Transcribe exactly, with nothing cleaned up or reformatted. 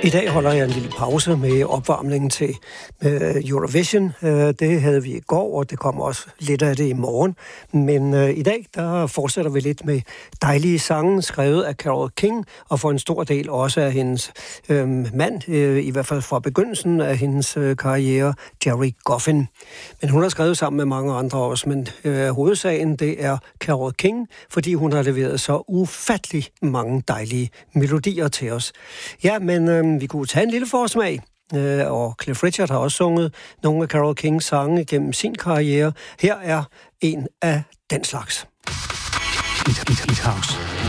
I dag holder jeg en lille pause med opvarmningen til Eurovision. Det havde vi i går, og det kommer også lidt af det i morgen. Men i dag, der fortsætter vi lidt med dejlige sange, skrevet af Carole King, og for en stor del også af hendes øh, mand, øh, i hvert fald fra begyndelsen af hendes øh, karriere, Gerry Goffin. Men hun har skrevet sammen med mange andre også, men øh, hovedsagen, det er Carole King, fordi hun har leveret så ufattelig mange dejlige melodier til os. Ja, men øh, vi kunne tage en lille forsmag, øh, og Cliff Richard har også sunget nogle af Carole Kings sange gennem sin karriere. Her er en af den slags. Beat, beat, beat house.